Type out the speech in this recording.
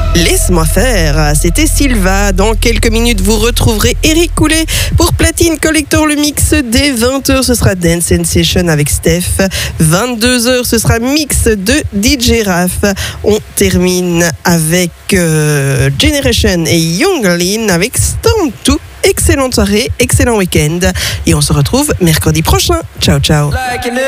Laisse-moi faire, c'était Sylva. Dans quelques minutes, vous retrouverez Eric Coulet pour Platine Collector, le mix des 20h. Ce sera Dance Sensation avec Steph. 22h, ce sera mix de DJ Raph. On termine avec Generation et Young Lin avec Storm 2. Excellente soirée, excellent week-end. Et on se retrouve mercredi prochain. Ciao, ciao.